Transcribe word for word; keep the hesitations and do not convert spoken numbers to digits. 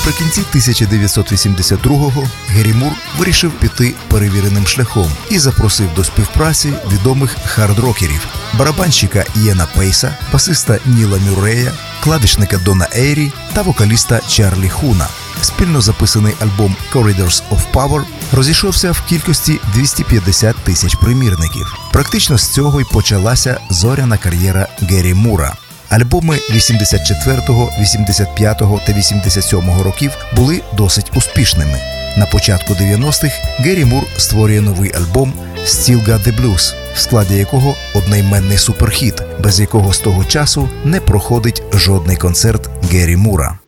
Наприкінці тисяча дев'ятсот вісімдесят другого Гері Мур вирішив піти перевіреним шляхом і запросив до співпраці відомих хард-рокерів – барабанщика Іена Пейса, басиста Ніла Мюррея, клавішника Дона Ейрі та вокаліста Чарлі Хуна. Спільно записаний альбом «Corridors of Power» розійшовся в кількості двісті п'ятдесят тисяч примірників. Практично з цього й почалася зоряна кар'єра Гері Мура. Альбоми вісімдесят четвертого, вісімдесят п'ятого та вісімдесят сьомого років були досить успішними. На початку дев'яностих Гері Мур створює новий альбом «Still Got the Blues», в складі якого одноіменний суперхіт, без якого з того часу не проходить жодний концерт Гері Мура.